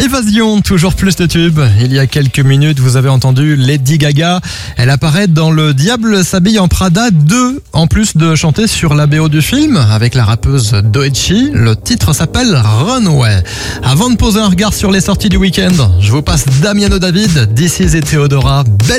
Évasion, toujours plus de tubes. Il y a quelques minutes, vous avez entendu Lady Gaga. Elle apparaît dans Le Diable s'habille en Prada 2, en plus de chanter sur la BO du film avec la rappeuse Doechii. Le titre s'appelle Runway. Avant de poser un regard sur les sorties du week-end, je vous passe Damiano David, This Is et Theodora.